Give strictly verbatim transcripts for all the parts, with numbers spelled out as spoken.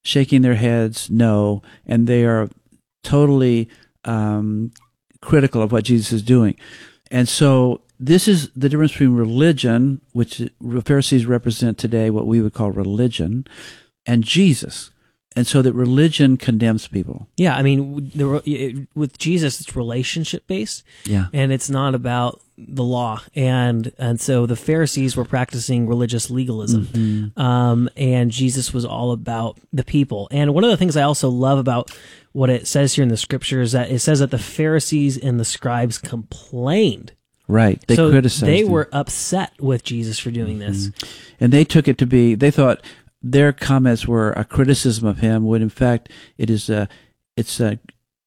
shaking their heads no, and they are totally um, critical of what Jesus is doing. And so this is the difference between religion, which the Pharisees represent today, what we would call religion, and Jesus. And so that religion condemns people. Yeah, I mean, the, with Jesus, it's relationship based. Yeah, and it's not about the law. And and so the Pharisees were practicing religious legalism, mm-hmm. um, and Jesus was all about the people. And one of the things I also love about what it says here in the scripture is that it says that the Pharisees and the scribes complained. Right, they so criticized. They him. were upset with Jesus for doing mm-hmm. this, and they took it to be. They thought their comments were a criticism of him, when in fact it is a, it's a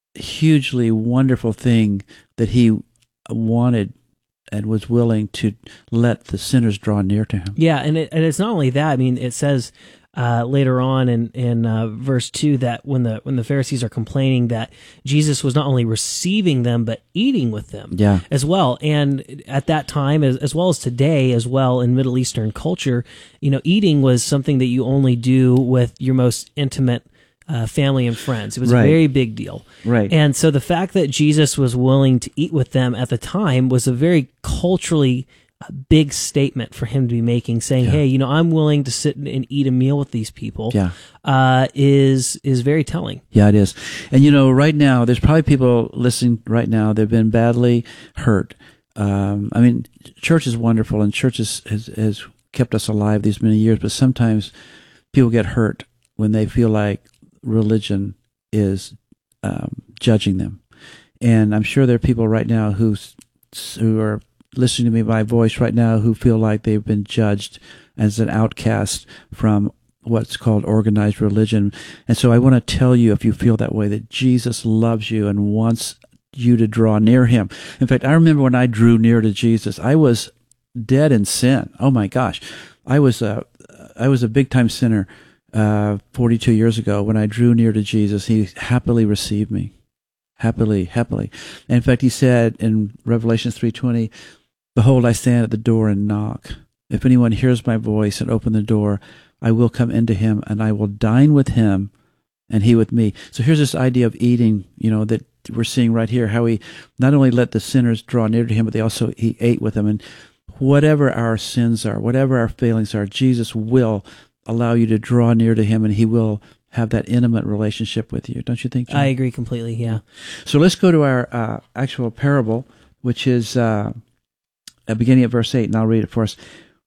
hugely wonderful thing that he wanted and was willing to let the sinners draw near to him. Yeah, and it, and it's not only that. I mean, it says uh, later on in in uh, verse two that when the when the Pharisees are complaining that Jesus was not only receiving them but eating with them, yeah. as well. And at that time, as as well as today, as well in Middle Eastern culture, you know, eating was something that you only do with your most intimate uh, family and friends. It was right. a very big deal. Right. And so the fact that Jesus was willing to eat with them at the time was a very culturally a big statement for him to be making, saying, yeah. hey, you know, I'm willing to sit and eat a meal with these people, yeah. uh, is is very telling. Yeah, it is. And, you know, right now, there's probably people listening right now that have been badly hurt. Um, I mean, church is wonderful, and church is, has, has kept us alive these many years, but sometimes people get hurt when they feel like religion is um, judging them. And I'm sure there are people right now who who are listening to me by voice right now who feel like they've been judged as an outcast from what's called organized religion. And so I want to tell you, if you feel that way, that Jesus loves you and wants you to draw near him. In fact, I remember when I drew near to Jesus, I was dead in sin. Oh my gosh. I was a, I was a big time sinner, uh, forty-two years ago. When I drew near to Jesus, he happily received me. Happily, happily. And in fact, he said in Revelation three twenty, behold, I stand at the door and knock. If anyone hears my voice and open the door, I will come into him and I will dine with him and he with me. So here's this idea of eating, you know, that we're seeing right here, how he not only let the sinners draw near to him, but they also, he ate with them. And whatever our sins are, whatever our failings are, Jesus will allow you to draw near to him and he will have that intimate relationship with you. Don't you think, John? I agree completely, yeah. So let's go to our uh, actual parable, which is uh, beginning at verse eight, and I'll read it for us.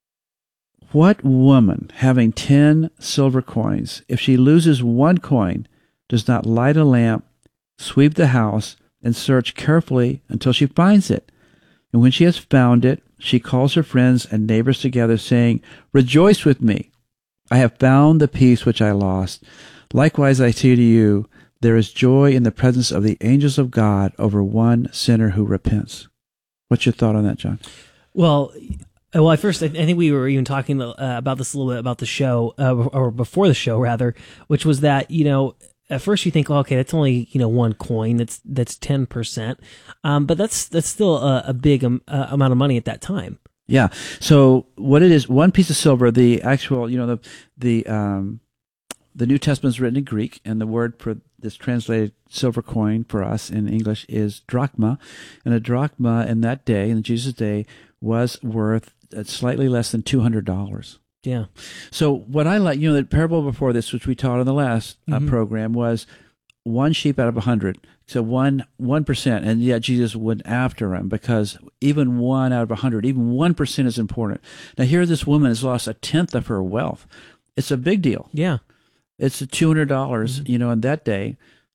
What woman, having ten silver coins, if she loses one coin, does not light a lamp, sweep the house, and search carefully until she finds it? And when she has found it, she calls her friends and neighbors together, saying, rejoice with me, I have found the piece which I lost. Likewise, I say to you, there is joy in the presence of the angels of God over one sinner who repents. What's your thought on that, John? Well, well, at first, I think we were even talking uh, about this a little bit about the show, uh, or before the show, rather, which was that, you know, at first you think, well, okay, that's only, you know, one coin, that's that's ten percent, um, but that's that's still a, a big um, uh, amount of money at that time. Yeah. So what it is, one piece of silver, the actual, you know, the the um, the New Testament is written in Greek, and the word for this translated silver coin for us in English is drachma, and a drachma in that day, in Jesus' day, was worth slightly less than two hundred dollars. Yeah. So what I like, you know, the parable before this, which we taught in the last uh, mm-hmm. program, was one sheep out of a hundred. So one, one percent. And yet Jesus went after him because even one out of a hundred, even one percent is important. Now here this woman has lost a tenth of her wealth. It's a big deal. Yeah. It's two hundred dollars, mm-hmm. you know, in that day,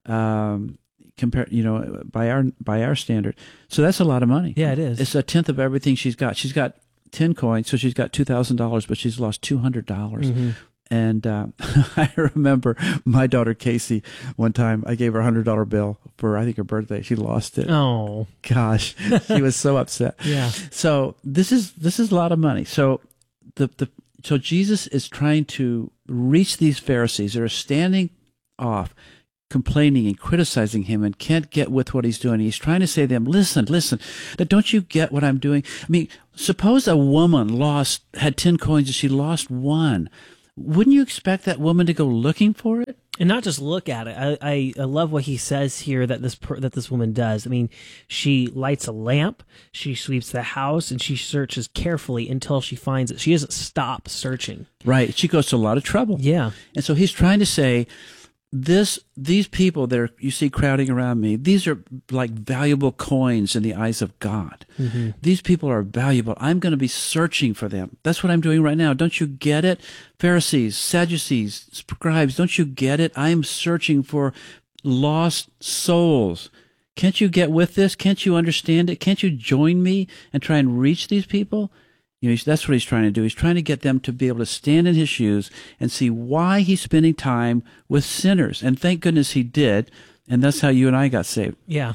um, compared, you know, by our, by our standard. So that's a lot of money. Yeah, it is. It's a tenth of everything she's got. She's got ten coins, so she's got two thousand dollars, but she's lost two hundred dollars. Mm-hmm. And uh, I remember my daughter Casey, one time I gave her a one hundred dollar bill for, I think, her birthday. She lost it. Oh. Gosh, she was so upset. Yeah. So this is this is a lot of money. So the the so Jesus is trying to reach these Pharisees that are standing off, complaining and criticizing him and can't get with what he's doing. He's trying to say to them, listen, listen, now don't you get what I'm doing? I mean, suppose a woman lost, had ten coins and she lost one. Wouldn't you expect that woman to go looking for it? And not just look at it. I, I, I love what he says here that this per, that this woman does. I mean, she lights a lamp, she sweeps the house, and she searches carefully until she finds it. She doesn't stop searching. Right. She goes to a lot of trouble. Yeah. And so he's trying to say, this these people that are, you see crowding around me, these are like valuable coins in the eyes of God. Mm-hmm. These people are valuable. I'm going to be searching for them. That's what I'm doing right now. Don't you get it? Pharisees, Sadducees, scribes, don't you get it? I'm searching for lost souls. Can't you get with this? Can't you understand it? Can't you join me and try and reach these people? You know, that's what he's trying to do. He's trying to get them to be able to stand in his shoes and see why he's spending time with sinners. And thank goodness he did. And that's how you and I got saved. Yeah.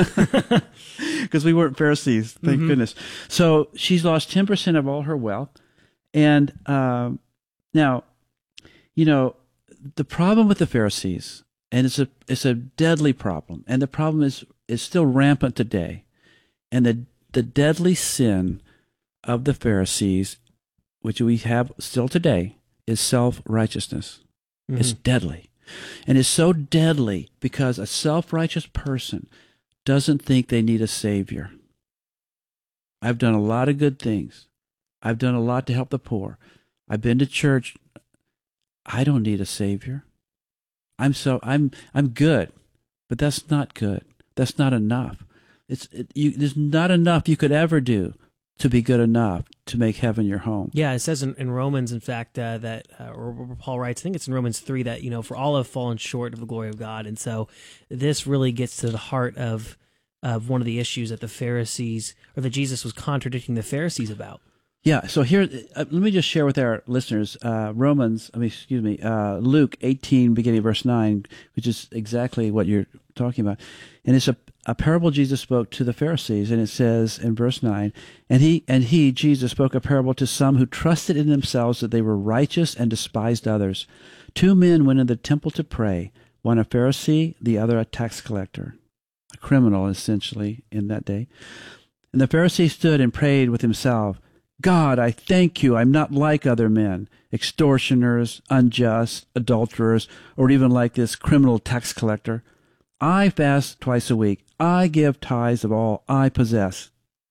Because we weren't Pharisees. Thank mm-hmm. goodness. So she's lost ten percent of all her wealth. And um, now, you know, the problem with the Pharisees, and it's a it's a deadly problem, and the problem is is still rampant today. And the the deadly sin of the Pharisees, which we have still today, is self-righteousness. Mm-hmm. It's deadly. And it's so deadly because a self-righteous person doesn't think they need a savior. I've done a lot of good things. I've done a lot to help the poor. I've been to church. I don't need a savior. I'm so I'm I'm good, but that's not good. That's not enough. It's it, you, there's not enough you could ever do to be good enough to make heaven your home. Yeah, it says in, in Romans, in fact, uh, that, uh, or Paul writes, I think it's in Romans three, that, you know, for all have fallen short of the glory of God. And so this really gets to the heart of of one of the issues that the Pharisees, or that Jesus was contradicting the Pharisees about. Yeah, so here, uh, let me just share with our listeners, uh, Romans, I mean, excuse me, uh, Luke eighteen, beginning of verse nine, which is exactly what you're talking about. And it's a, a parable Jesus spoke to the Pharisees, and it says in verse nine, and he, and he, Jesus, spoke a parable to some who trusted in themselves that they were righteous and despised others. Two men went into the temple to pray, one a Pharisee, the other a tax collector, a criminal, essentially, in that day. And the Pharisee stood and prayed with himself, God, I thank you, I'm not like other men, extortioners, unjust, adulterers, or even like this criminal tax collector. I fast twice a week. I give tithes of all I possess.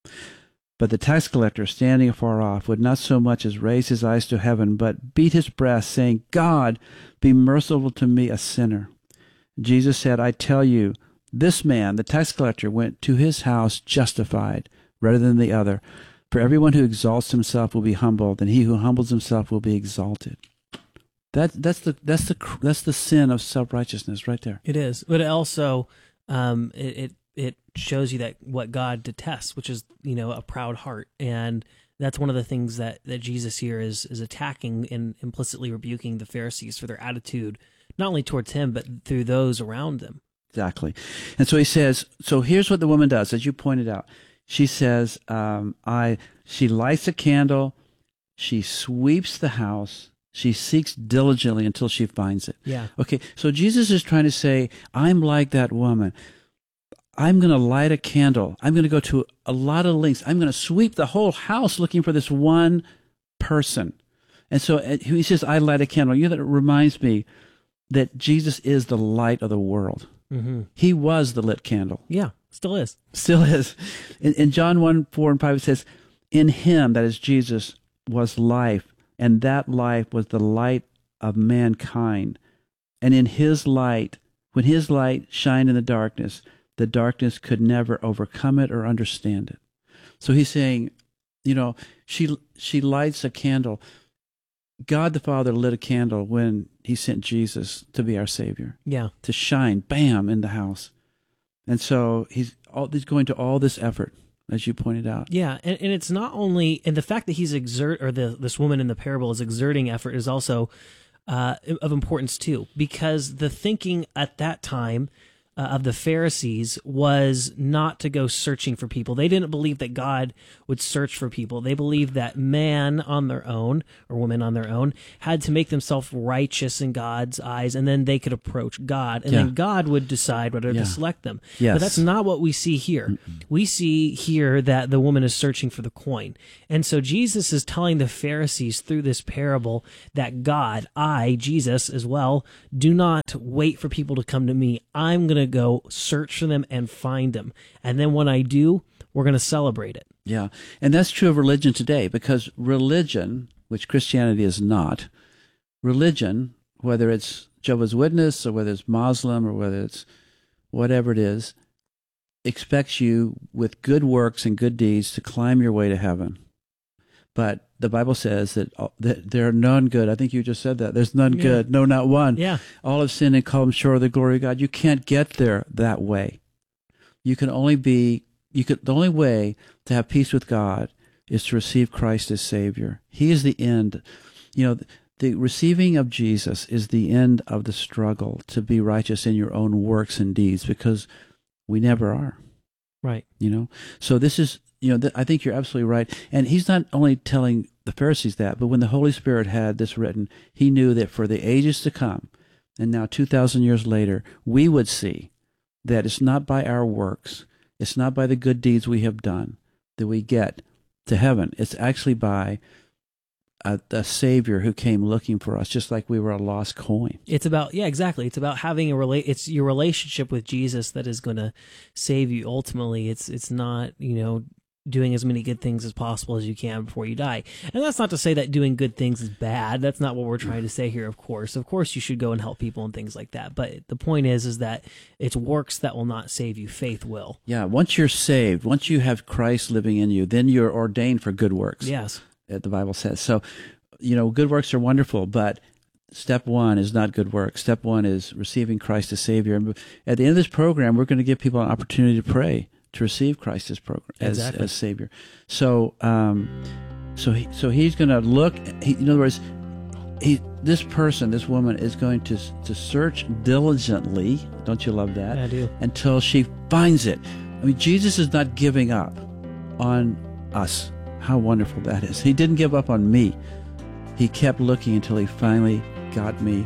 But the tax collector, standing afar off, would not so much as raise his eyes to heaven, but beat his breast, saying, God, be merciful to me, a sinner. Jesus said, I tell you, this man, the tax collector, went to his house justified rather than the other. For everyone who exalts himself will be humbled, and he who humbles himself will be exalted. That that's the that's the that's the sin of self-righteousness right there. It is, but it also um, it, it it shows you that what God detests, which is, you know, a proud heart, and that's one of the things that, that Jesus here is is attacking and implicitly rebuking the Pharisees for their attitude, not only towards him but through those around them. Exactly, and so he says. So here's what the woman does, as you pointed out. She says, um, I, she lights a candle, she sweeps the house, she seeks diligently until she finds it. Yeah. Okay, so Jesus is trying to say, I'm like that woman. I'm going to light a candle. I'm going to go to a lot of lengths. I'm going to sweep the whole house looking for this one person. And so he says, I light a candle. You know, that reminds me that Jesus is the light of the world. Mm-hmm. He was the lit candle. Yeah. Still is. Still is. In, in John one, four and five, it says, in him, that is Jesus, was life, and that life was the light of mankind. And in his light, when his light shined in the darkness, the darkness could never overcome it or understand it. So he's saying, you know, she she lights a candle. God the Father lit a candle when he sent Jesus to be our Savior. Yeah. To shine, bam, in the house. And so he's all, he's going to all this effort, as you pointed out. Yeah, and, and it's not only, and the fact that he's exert, or the this woman in the parable is exerting effort is also uh, of importance too, because the thinking at that time uh, of the Pharisees was not to go searching for people. They didn't believe that God would search for people. They believed that man on their own, or women on their own, had to make themselves righteous in God's eyes, and then they could approach God, and Yeah. then God would decide whether Yeah. to select them. Yes. But that's not what we see here. Mm-mm. We see here that the woman is searching for the coin. And so Jesus is telling the Pharisees through this parable that God, I, Jesus as well, do not wait for people to come to me. I'm going to go search for them and find them. And then when I do, we're going to celebrate it. Yeah. And that's true of religion today, because religion, which Christianity is not, religion, whether it's Jehovah's Witness or whether it's Muslim or whether it's whatever it is, expects you with good works and good deeds to climb your way to heaven. But the Bible says that, that there are none good. I think you just said that. There's none Yeah. good. No, not one. Yeah. All have sinned and come short of the glory of God. You can't get there that way. You can only be, you could, the only way to have peace with God is to receive Christ as Savior. He is the end. You know, the, the receiving of Jesus is the end of the struggle to be righteous in your own works and deeds, because we never are. Right. You know, so this is, you know, th- I think you're absolutely right. And he's not only telling the Pharisees that, but when the Holy Spirit had this written, he knew that for the ages to come, and now two thousand years later, we would see that it's not by our works, it's not by the good deeds we have done that we get to heaven. It's actually by a, a Savior who came looking for us, just like we were a lost coin. It's about, yeah, exactly. It's about having a relate. It's your relationship with Jesus that is going to save you. Ultimately, it's it's not, you know, doing as many good things as possible as you can before you die. And that's not to say that doing good things is bad. That's not what we're trying to say here. Of course, of course, you should go and help people and things like that. But the point is, is that it's works that will not save you. Faith will. Yeah. Once you're saved, once you have Christ living in you, then you're ordained for good works. Yes. The Bible says. So, you know, good works are wonderful, but step one is not good works. Step one is receiving Christ as Savior. And at the end of this program, we're going to give people an opportunity to pray to receive Christ as program as, Exactly. as Savior. So, um, so he, so he's going to look. He, in other words, he this person, this woman, is going to to search diligently. Don't you love that? I do. Until she finds it. I mean, Jesus is not giving up on us. How wonderful that is. He didn't give up on me. He kept looking until he finally got me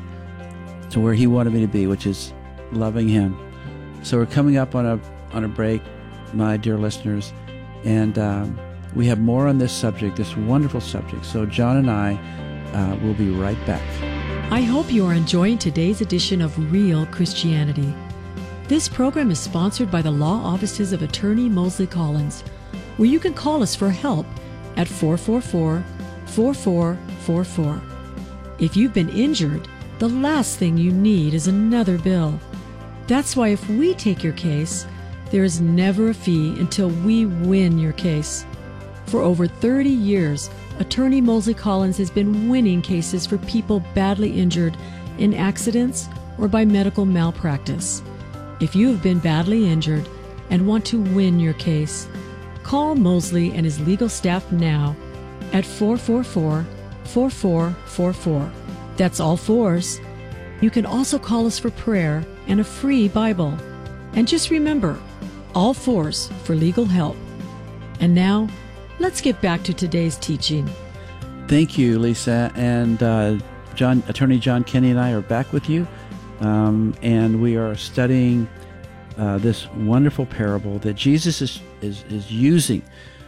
to where he wanted me to be, which is loving him. So we're coming up on a on a break, my dear listeners, and um, we have more on this subject, this wonderful subject. So John and I uh, will be right back. I hope you are enjoying today's edition of Real Christianity. This program is sponsored by the law offices of Attorney Mosley Collins, where you can call us for help at four four four, four four four four. If you've been injured, the last thing you need is another bill. That's why if we take your case, there is never a fee until we win your case. For over thirty years, Attorney Mosley Collins has been winning cases for people badly injured in accidents or by medical malpractice. If you have been badly injured and want to win your case, call Mosley and his legal staff now at four four four, four four four four. That's all fours. You can also call us for prayer and a free Bible. And just remember, all fours for legal help. And now, let's get back to today's teaching. Thank you, Lisa. And uh, John, Attorney John Kenny and I are back with you. Um, and we are studying uh, this wonderful parable that Jesus is, is, is using,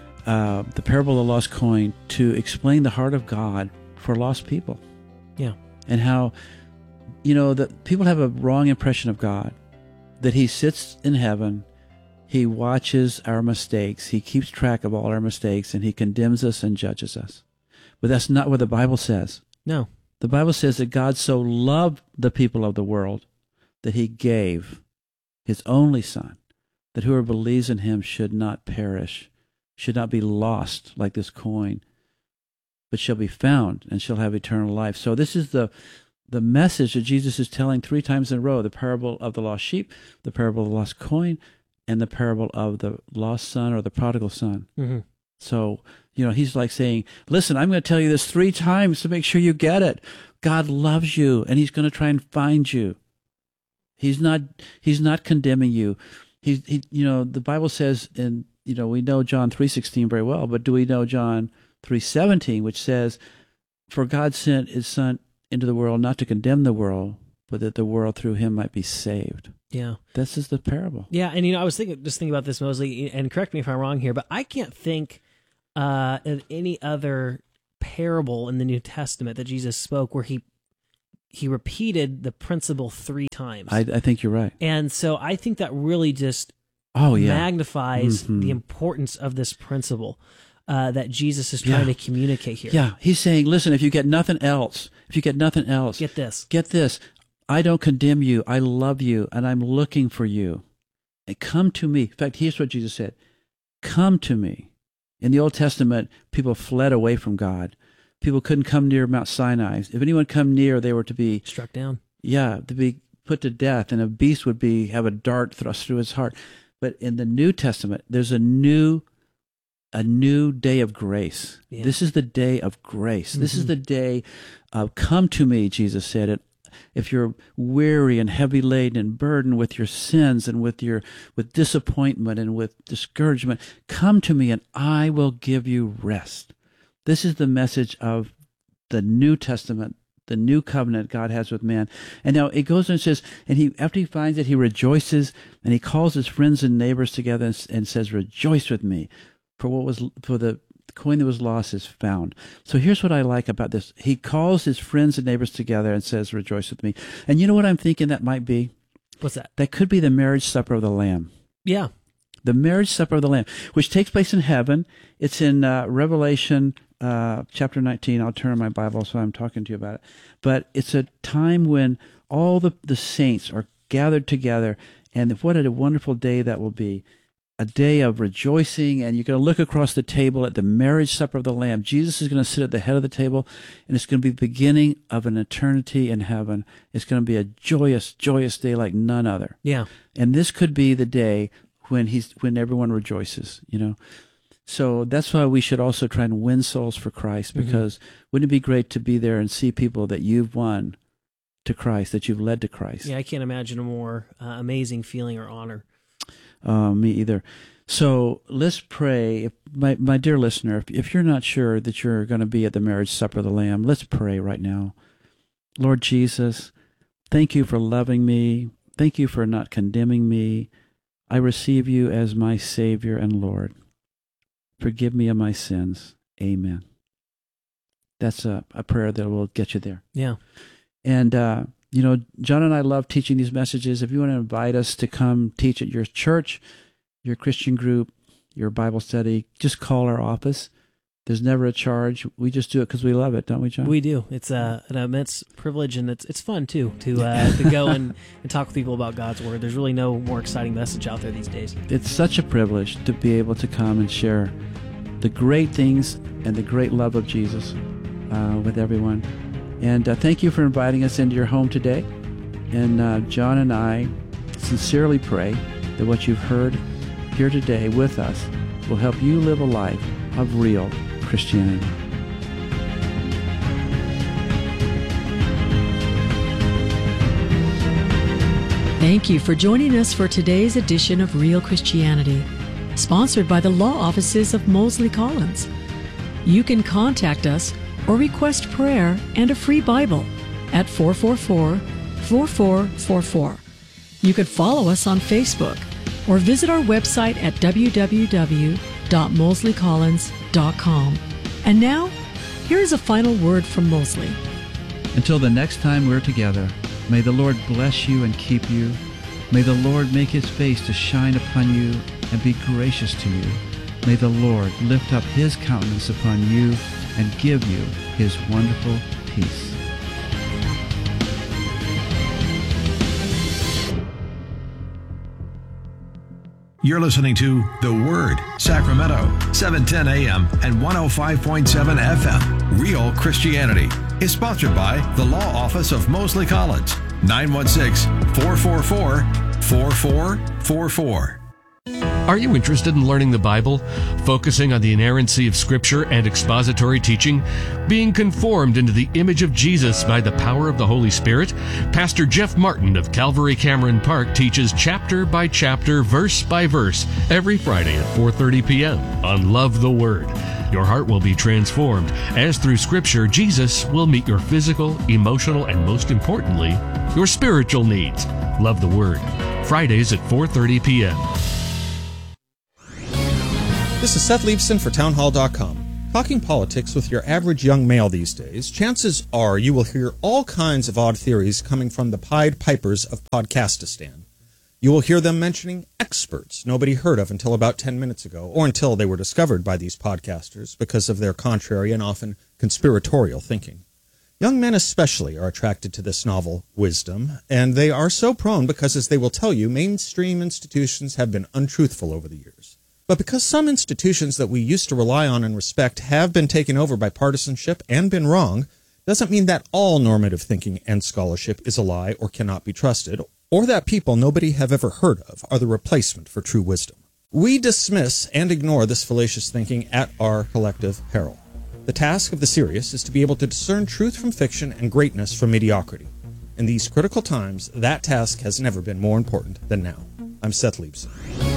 uh, the parable of the lost coin, to explain the heart of God for lost people. Yeah. And how, you know, that people have a wrong impression of God, that he sits in heaven, he watches our mistakes, he keeps track of all our mistakes, and he condemns us and judges us. But that's not what the Bible says. No. The Bible says that God so loved the people of the world that he gave his only Son, that whoever believes in him should not perish, should not be lost like this coin, but shall be found and shall have eternal life. So this is the the message that Jesus is telling three times in a row: the parable of the lost sheep, the parable of the lost coin, and the parable of the lost son or the prodigal son. Mm-hmm. So, you know, he's like saying, listen, I'm going to tell you this three times to make sure you get it. God loves you, and he's going to try and find you. He's not, he's not condemning you. He, he, you know, the Bible says, and, you know, we know John three sixteen very well, but do we know John three seventeen, which says, for God sent his son into the world not to condemn the world, but that the world through him might be saved. Yeah. This is the parable. Yeah, and you know, I was thinking, just thinking about this, Mosley, and correct me if I'm wrong here, but I can't think uh, of any other parable in the New Testament that Jesus spoke where he he repeated the principle three times. I, I think you're right. And so I think that really just oh, yeah. magnifies mm-hmm. the importance of this principle uh, that Jesus is trying yeah. to communicate here. Yeah, he's saying, listen, if you get nothing else, if you get nothing else, Get this. Get this. I don't condemn you. I love you, and I'm looking for you. And come to me. In fact, here's what Jesus said. Come to me. In the Old Testament, people fled away from God. People couldn't come near Mount Sinai. If anyone come near, they were to be Struck down. Yeah, to be put to death, and a beast would be have a dart thrust through his heart. But in the New Testament, there's a new a new day of grace. Yeah. This is the day of grace. Mm-hmm. This is the day of come to me, Jesus said. And if you're weary and heavy laden and burdened with your sins and with your with disappointment and with discouragement, come to me and I will give you rest. This is the message of the New Testament, the new covenant God has with man. And now it goes and says, and he after he finds it, he rejoices, and he calls his friends and neighbors together and, and says, rejoice with me, for what was for the coin that was lost is found. So here's what I like about this. He calls his friends and neighbors together and says, rejoice with me. And you know what I'm thinking that might be? What's that? That could be the marriage supper of the Lamb. Yeah. The marriage supper of the Lamb, which takes place in heaven. It's in uh, Revelation uh, chapter nineteen. I'll turn my Bible so I'm talking to you about it. But it's a time when all the, the saints are gathered together, and what a wonderful day that will be. A day of rejoicing, and you're going to look across the table at the marriage supper of the Lamb. Jesus is going to sit at the head of the table, and it's going to be the beginning of an eternity in heaven. It's going to be a joyous, joyous day like none other. Yeah. And this could be the day when he's when everyone rejoices, you know. So that's why we should also try and win souls for Christ, because mm-hmm. wouldn't it be great to be there and see people that you've won to Christ, that you've led to Christ? Yeah, I can't imagine a more uh, amazing feeling or honor. Uh, me either. So let's pray. If, my, my dear listener, if, if you're not sure that you're going to be at the marriage supper of the Lamb, let's pray right now. Lord Jesus, thank you for loving me. Thank you for not condemning me. I receive you as my Savior and Lord. Forgive me of my sins. Amen. That's a, a prayer that will get you there. Yeah. And, uh, you know, John and I love teaching these messages. If you want to invite us to come teach at your church, your Christian group, your Bible study, just call our office. There's never a charge. We just do it because we love it, don't we, John? We do. It's uh, an immense privilege, and it's it's fun, too, to uh, to go and, and talk with people about God's Word. There's really no more exciting message out there these days. It's such a privilege to be able to come and share the great things and the great love of Jesus uh, with everyone. And uh, thank you for inviting us into your home today. And uh, John and I sincerely pray that what you've heard here today with us will help you live a life of real Christianity. Thank you for joining us for today's edition of Real Christianity, sponsored by the law offices of Mosley Collins. You can contact us or request prayer and a free Bible at four four four, four four four four. You could follow us on Facebook or visit our website at w w w dot mosley collins dot com. And now, here's a final word from Mosley. Until the next time we're together, may the Lord bless you and keep you. May the Lord make his face to shine upon you and be gracious to you. May the Lord lift up his countenance upon you and give you his wonderful peace. You're listening to The Word, Sacramento, seven ten A M and one oh five point seven F M. Real Christianity is sponsored by the Law Office of Mosley Collins, nine one six, four four four, four four four four. Are you interested in learning the Bible, focusing on the inerrancy of Scripture and expository teaching, being conformed into the image of Jesus by the power of the Holy Spirit? Pastor Jeff Martin of Calvary Cameron Park teaches chapter by chapter, verse by verse, every Friday at four thirty p.m. on Love the Word. Your heart will be transformed as through Scripture, Jesus will meet your physical, emotional, and most importantly, your spiritual needs. Love the Word. Fridays at four thirty p.m. This is Seth Leibson for townhall dot com. Talking politics with your average young male these days, chances are you will hear all kinds of odd theories coming from the Pied Pipers of Podcastistan. You will hear them mentioning experts nobody heard of until about ten minutes ago, or until they were discovered by these podcasters because of their contrary and often conspiratorial thinking. Young men especially are attracted to this novel wisdom, and they are so prone because, as they will tell you, mainstream institutions have been untruthful over the years. But because some institutions that we used to rely on and respect have been taken over by partisanship and been wrong, doesn't mean that all normative thinking and scholarship is a lie or cannot be trusted, or that people nobody have ever heard of are the replacement for true wisdom. We dismiss and ignore this fallacious thinking at our collective peril. The task of the serious is to be able to discern truth from fiction and greatness from mediocrity. In these critical times, that task has never been more important than now. I'm Seth Leibson.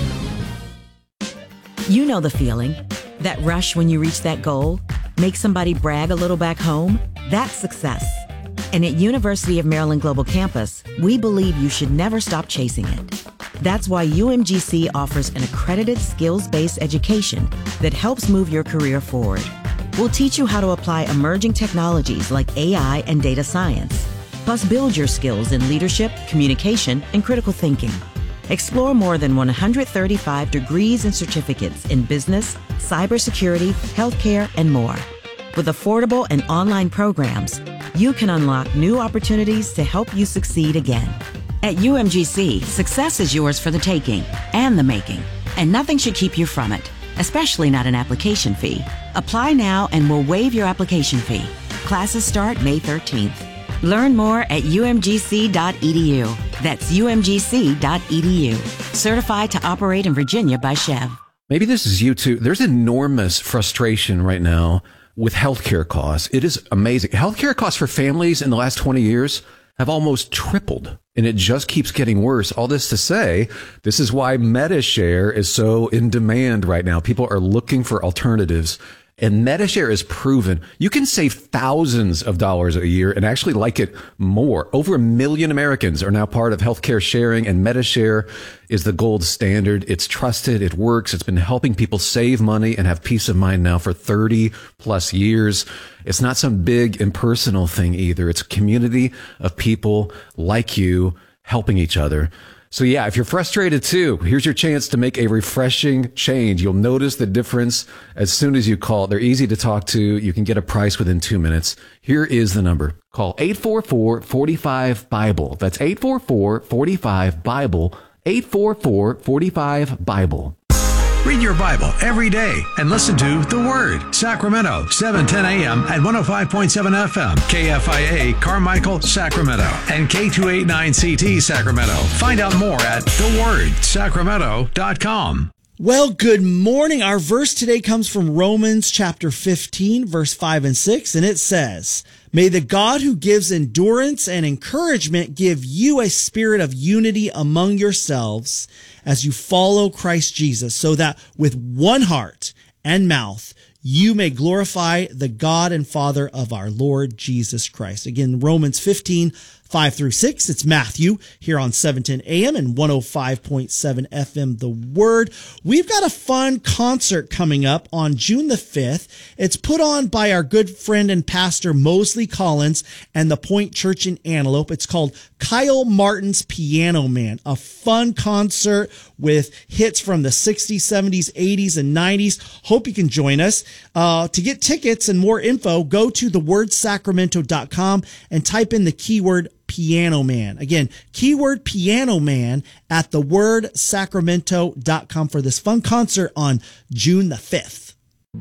You know the feeling. That rush when you reach that goal? Make somebody brag a little back home? That's success. And at University of Maryland Global Campus, we believe you should never stop chasing it. That's why U M G C offers an accredited skills-based education that helps move your career forward. We'll teach you how to apply emerging technologies like A I and data science, plus build your skills in leadership, communication, and critical thinking. Explore more than one hundred thirty-five degrees and certificates in business, cybersecurity, healthcare, and more. With affordable and online programs, you can unlock new opportunities to help you succeed again. At U M G C, success is yours for the taking and the making, and nothing should keep you from it, especially not an application fee. Apply now and we'll waive your application fee. Classes start May thirteenth. Learn more at U M G C dot E D U. That's U M G C dot E D U. Certified to operate in Virginia by Chev. Maybe this is you too. There's enormous frustration right now with healthcare costs. It is amazing. Healthcare costs for families in the last twenty years have almost tripled, and it just keeps getting worse. All this to say, this is why MediShare is so in demand right now. People are looking for alternatives. And MediShare is proven you can save thousands of dollars a year and actually like it more. Over a million Americans are now part of healthcare sharing, and MediShare is the gold standard. It's trusted. It works. It's been helping people save money and have peace of mind now for thirty plus years. It's not some big impersonal thing either. It's a community of people like you helping each other. So yeah, if you're frustrated too, here's your chance to make a refreshing change. You'll notice the difference as soon as you call. They're easy to talk to. You can get a price within two minutes. Here is the number. Call eight four four, four five, BIBLE. That's eight four four, four five, BIBLE. eight four four, four five, BIBLE. Read your Bible every day and listen to The Word, Sacramento, seven ten a.m. at one oh five point seven F M, K F I A, Carmichael, Sacramento, and K two eighty-nine C T, Sacramento. Find out more at the word sacramento dot com. Well, good morning. Our verse today comes from Romans chapter fifteen, verse five and six, and it says, "May the God who gives endurance and encouragement give you a spirit of unity among yourselves as you follow Christ Jesus, so that with one heart and mouth you may glorify the God and Father of our Lord Jesus Christ." Again, Romans fifteen, five through six. It's Matthew here on seven ten A M and one oh five point seven F M, The Word. We've got a fun concert coming up on June the fifth. It's put on by our good friend and pastor Mosley Collins and the Point Church in Antelope. It's called Kyle Martin's Piano Man, a fun concert with hits from the sixties, seventies, eighties, and nineties. Hope you can join us. Uh, to get tickets and more info, go to the word sacramento dot com and type in the keyword Piano Man. Again, keyword Piano Man at the word sacramento dot com for this fun concert on June the fifth.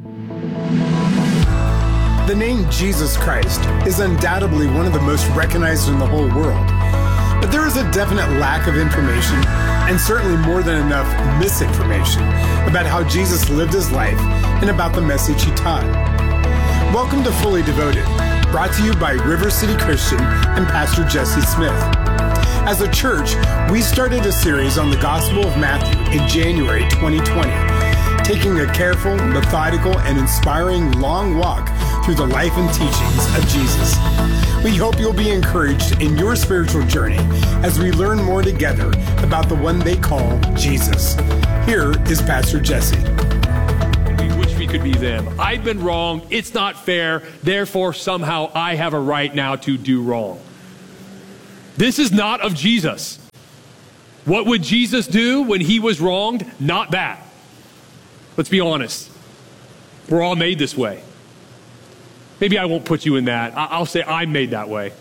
The name Jesus Christ is undoubtedly one of the most recognized in the whole world. But there is a definite lack of information and certainly more than enough misinformation about how Jesus lived his life and about the message he taught. Welcome to Fully Devoted, brought to you by River City Christian and Pastor Jesse Smith. As a church, we started a series on the Gospel of Matthew in January twenty twenty, taking a careful, methodical, and inspiring long walk through the life and teachings of Jesus. We hope you'll be encouraged in your spiritual journey as we learn more together about the one they call Jesus. Here is Pastor Jesse. We wish we could be them. I've been wrong. It's not fair. Therefore, somehow I have a right now to do wrong. This is not of Jesus. What would Jesus do when he was wronged? Not that. Let's be honest. We're all made this way. Maybe I won't put you in that. I'll say I'm made that way.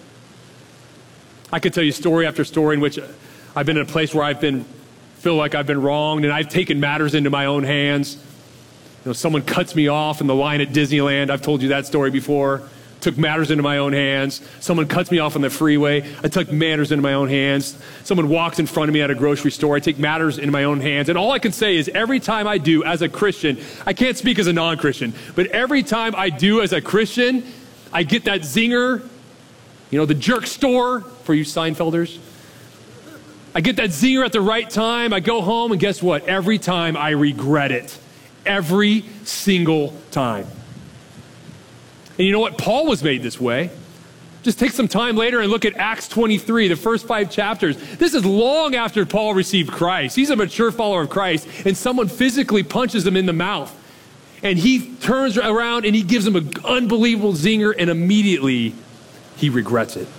I could tell you story after story in which I've been in a place where I've been, feel like I've been wronged, and I've taken matters into my own hands. You know, someone cuts me off in the line at Disneyland. I've told you that story before. Took matters into my own hands. Someone cuts me off on the freeway. I took matters into my own hands. Someone walks in front of me at a grocery store. I take matters into my own hands. And all I can say is every time I do as a Christian, I can't speak as a non-Christian, but every time I do as a Christian, I get that zinger, you know, the jerk store for you Seinfelders. I get that zinger at the right time. I go home and guess what? Every time I regret it. Every single time. And you know what? Paul was made this way. Just take some time later and look at Acts twenty-three, the first five chapters. This is long after Paul received Christ. He's a mature follower of Christ, and someone physically punches him in the mouth. And he turns around and he gives him an unbelievable zinger, and immediately he regrets it.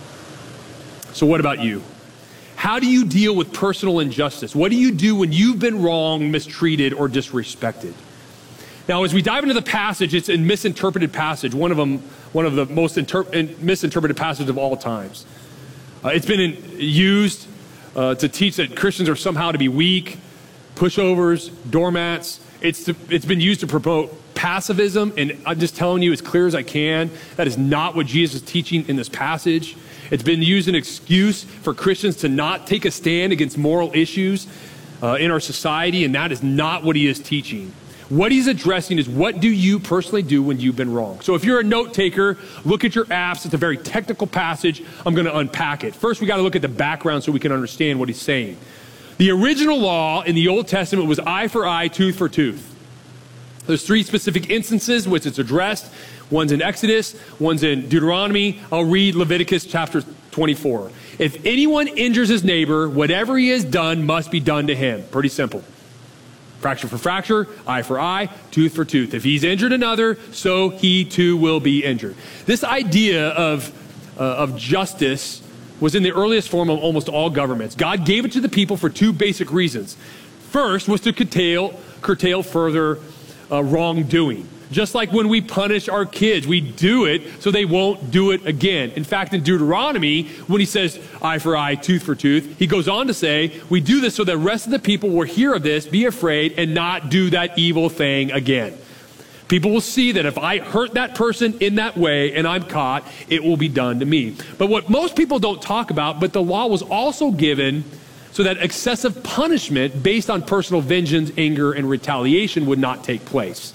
So what about you? How do you deal with personal injustice? What do you do when you've been wronged, mistreated, or disrespected? Now, as we dive into the passage, it's a misinterpreted passage, one of them, one of the most inter- misinterpreted passages of all times. Uh, it's been in, used uh, to teach that Christians are somehow to be weak, pushovers, doormats. It's, to, it's been used to promote pacifism, and I'm just telling you as clear as I can, that is not what Jesus is teaching in this passage. It's been used as an excuse for Christians to not take a stand against moral issues uh, in our society, and that is not what he is teaching. What he's addressing is what do you personally do when you've been wrong? So if you're a note taker, look at your apps. It's a very technical passage. I'm going to unpack it. First, we got to look at the background so we can understand what he's saying. The original law in the Old Testament was eye for eye, tooth for tooth. There's three specific instances which it's addressed. One's in Exodus, one's in Deuteronomy. I'll read Leviticus chapter twenty-four. If anyone injures his neighbor, whatever he has done must be done to him. Pretty simple. Fracture for fracture, eye for eye, tooth for tooth. If he's injured another, so he too will be injured. This idea of, uh, of justice was in the earliest form of almost all governments. God gave it to the people for two basic reasons. First was to curtail, curtail further uh, wrongdoing. Just like when we punish our kids, we do it so they won't do it again. In fact, in Deuteronomy, when he says eye for eye, tooth for tooth, he goes on to say, we do this so the rest of the people will hear of this, be afraid, and not do that evil thing again. People will see that if I hurt that person in that way and I'm caught, it will be done to me. But what most people don't talk about, but the law was also given so that excessive punishment based on personal vengeance, anger, and retaliation would not take place.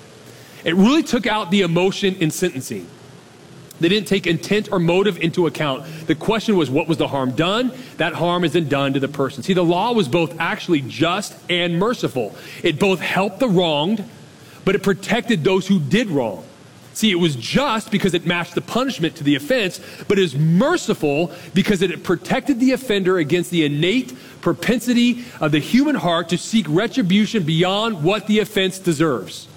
It really took out the emotion in sentencing. They didn't take intent or motive into account. The question was, what was the harm done? That harm isn't done to the person. See, the law was both actually just and merciful. It both helped the wronged, but it protected those who did wrong. See, it was just because it matched the punishment to the offense, but it was merciful because it protected the offender against the innate propensity of the human heart to seek retribution beyond what the offense deserves.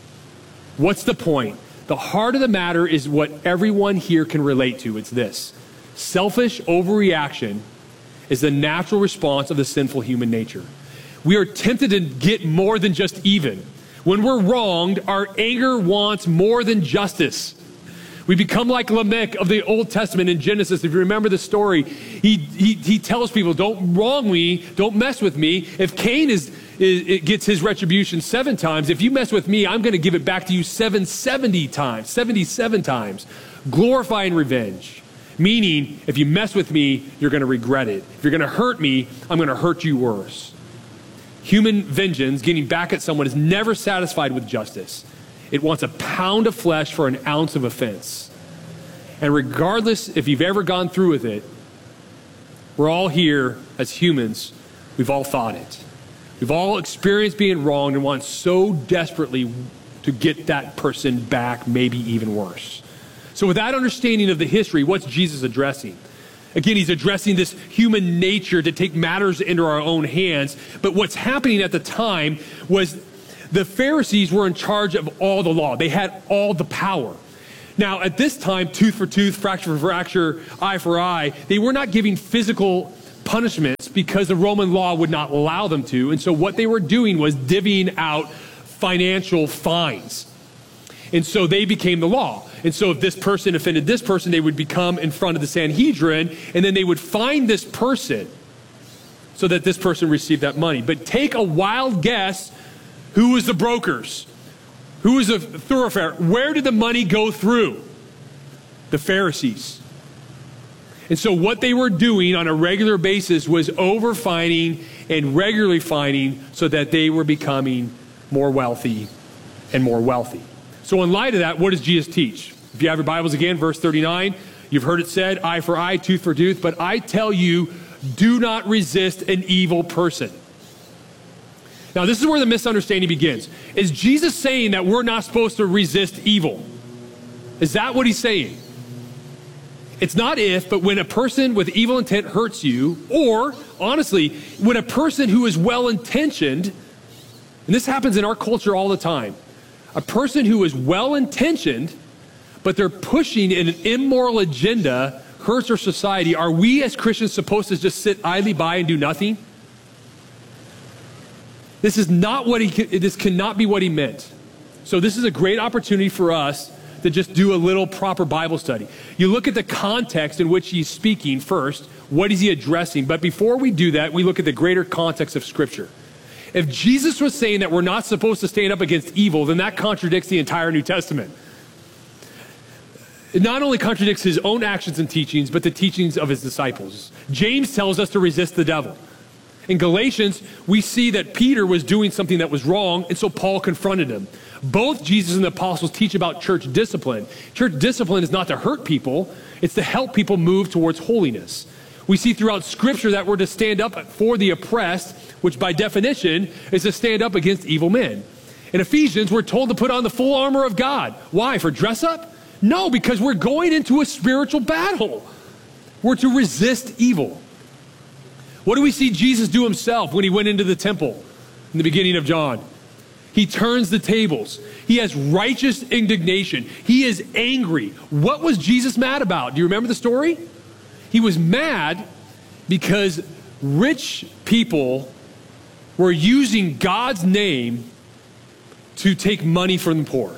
What's the point? The heart of the matter is what everyone here can relate to. It's this. Selfish overreaction is the natural response of the sinful human nature. We are tempted to get more than just even. When we're wronged, our anger wants more than justice. We become like Lamech of the Old Testament in Genesis. If you remember the story, he, he, he tells people, don't wrong me, don't mess with me. If Cain is, is it gets his retribution seven times, if you mess with me, I'm going to give it back to you seven seventy times, seventy-seven times, glorifying revenge. Meaning, if you mess with me, you're going to regret it. If you're going to hurt me, I'm going to hurt you worse. Human vengeance, getting back at someone, is never satisfied with justice. It wants a pound of flesh for an ounce of offense. And regardless if you've ever gone through with it, we're all here as humans. We've all thought it. We've all experienced being wronged and want so desperately to get that person back, maybe even worse. So with that understanding of the history, what's Jesus addressing? Again, he's addressing this human nature to take matters into our own hands. But what's happening at the time was the Pharisees were in charge of all the law. They had all the power. Now, at this time, tooth for tooth, fracture for fracture, eye for eye, they were not giving physical punishments because the Roman law would not allow them to. And so what they were doing was divvying out financial fines. And so they became the law. And so if this person offended this person, they would become in front of the Sanhedrin, and then they would fine this person so that this person received that money. But take a wild guess, who was the brokers? Who was the thoroughfare? Where did the money go through? The Pharisees. And so what they were doing on a regular basis was over-fining and regularly fining so that they were becoming more wealthy and more wealthy. So in light of that, what does Jesus teach? If you have your Bibles again, verse thirty-nine, you've heard it said, eye for eye, tooth for tooth, but I tell you, do not resist an evil person. Now, this is where the misunderstanding begins. Is Jesus saying that we're not supposed to resist evil? Is that what he's saying? It's not if, but when a person with evil intent hurts you, or, honestly, when a person who is well-intentioned, and this happens in our culture all the time, a person who is well-intentioned, but they're pushing an immoral agenda, hurts our society, are we as Christians supposed to just sit idly by and do nothing? This is not what he, this cannot be what he meant. So this is a great opportunity for us to just do a little proper Bible study. You look at the context in which he's speaking first. What is he addressing? But before we do that, we look at the greater context of Scripture. If Jesus was saying that we're not supposed to stand up against evil, then that contradicts the entire New Testament. It not only contradicts his own actions and teachings, but the teachings of his disciples. James tells us to resist the devil. In Galatians, we see that Peter was doing something that was wrong, and so Paul confronted him. Both Jesus and the apostles teach about church discipline. Church discipline is not to hurt people, it's to help people move towards holiness. We see throughout Scripture that we're to stand up for the oppressed, which by definition is to stand up against evil men. In Ephesians, we're told to put on the full armor of God. Why? For dress up? No, because we're going into a spiritual battle. We're to resist evil. What do we see Jesus do himself when he went into the temple in the beginning of John? He turns the tables. He has righteous indignation. He is angry. What was Jesus mad about? Do you remember the story? He was mad because rich people were using God's name to take money from the poor.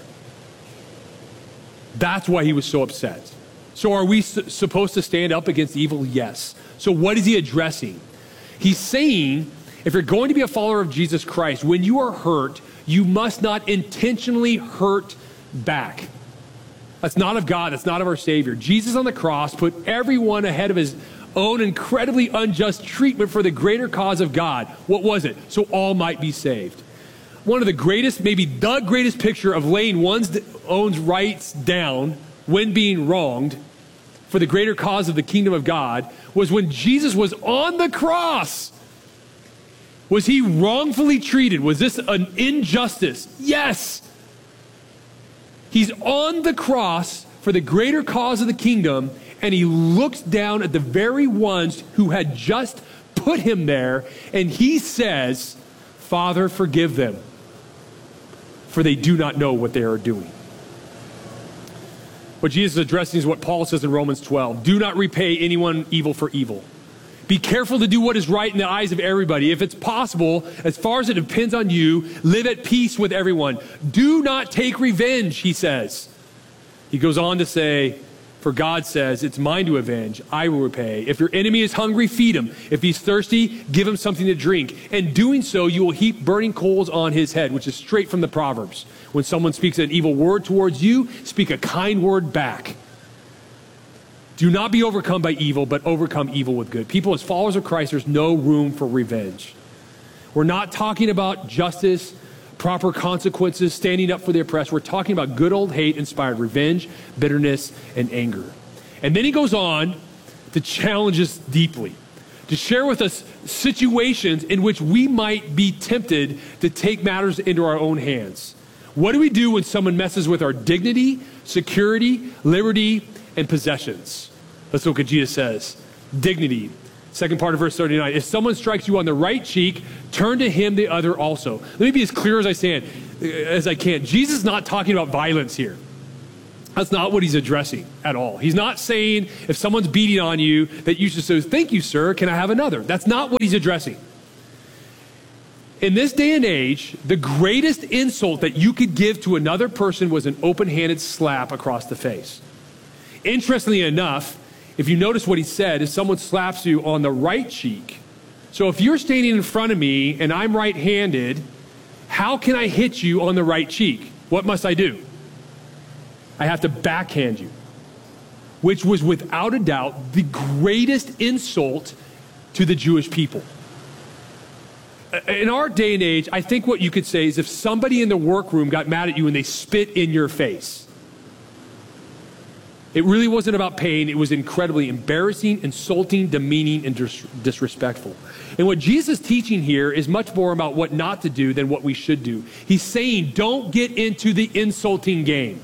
That's why he was so upset. So are we su- supposed to stand up against evil? Yes. So what is he addressing? He's saying, if you're going to be a follower of Jesus Christ, when you are hurt, you must not intentionally hurt back. That's not of God. That's not of our Savior. Jesus on the cross put everyone ahead of his own incredibly unjust treatment for the greater cause of God. What was it? So all might be saved. One of the greatest, maybe the greatest picture of laying one's own rights down when being wronged for the greater cause of the kingdom of God was when Jesus was on the cross. Was he wrongfully treated? Was this an injustice? Yes. He's on the cross for the greater cause of the kingdom, and he looks down at the very ones who had just put him there, and he says, Father, forgive them, for they do not know what they are doing. What Jesus is addressing is what Paul says in Romans twelve. Do not repay anyone evil for evil. Be careful to do what is right in the eyes of everybody. If it's possible, as far as it depends on you, live at peace with everyone. Do not take revenge, he says. He goes on to say, for God says, it's mine to avenge, I will repay. If your enemy is hungry, feed him. If he's thirsty, give him something to drink. And doing so, you will heap burning coals on his head, which is straight from the Proverbs. When someone speaks an evil word towards you, speak a kind word back. Do not be overcome by evil, but overcome evil with good. People, as followers of Christ, there's no room for revenge. We're not talking about justice, proper consequences, standing up for the oppressed. We're talking about good old hate-inspired revenge, bitterness, and anger. And then he goes on to challenge us deeply, to share with us situations in which we might be tempted to take matters into our own hands. What do we do when someone messes with our dignity, security, liberty, and possessions? Let's look what Jesus says. Dignity. Second part of verse thirty-nine. If someone strikes you on the right cheek, turn to him the other also. Let me be as clear as I can. As I can. Jesus is not talking about violence here. That's not what he's addressing at all. He's not saying if someone's beating on you that you should say, thank you, sir, can I have another? That's not what he's addressing. In this day and age, the greatest insult that you could give to another person was an open-handed slap across the face. Interestingly enough, if you notice what he said, is someone slaps you on the right cheek. So if you're standing in front of me and I'm right-handed, how can I hit you on the right cheek? What must I do? I have to backhand you, which was without a doubt the greatest insult to the Jewish people. In our day and age, I think what you could say is if somebody in the workroom got mad at you and they spit in your face, it really wasn't about pain. It was incredibly embarrassing, insulting, demeaning, and dis- disrespectful. And what Jesus is teaching here is much more about what not to do than what we should do. He's saying, don't get into the insulting game.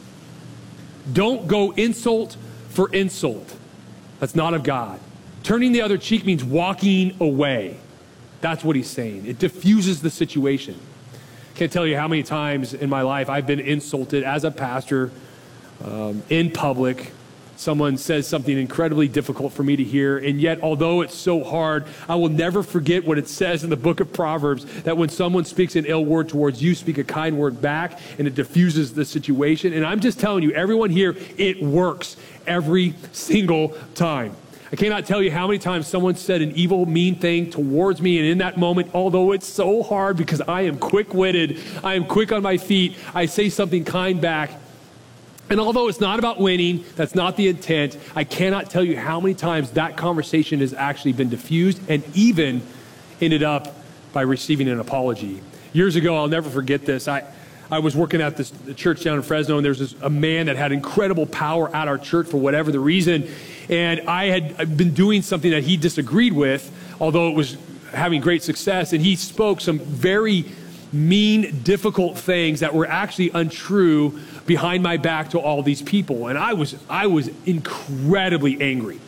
Don't go insult for insult. That's not of God. Turning the other cheek means walking away. That's what he's saying. It diffuses the situation. Can't tell you how many times in my life I've been insulted as a pastor um, in public. Someone says something incredibly difficult for me to hear, and yet, although it's so hard, I will never forget what it says in the book of Proverbs, that when someone speaks an ill word towards you, speak a kind word back, and it diffuses the situation. And I'm just telling you, everyone here, it works every single time. I cannot tell you how many times someone said an evil, mean thing towards me, and in that moment, although it's so hard because I am quick-witted, I am quick on my feet, I say something kind back. And although it's not about winning, that's not the intent, I cannot tell you how many times that conversation has actually been diffused and even ended up by receiving an apology. Years ago, I'll never forget this. I, I was working at this the church down in Fresno, and there's this, a man that had incredible power at our church for whatever the reason. And I had been doing something that he disagreed with, although it was having great success. And he spoke some very mean, difficult things that were actually untrue behind my back to all these people. And I was, I was incredibly angry.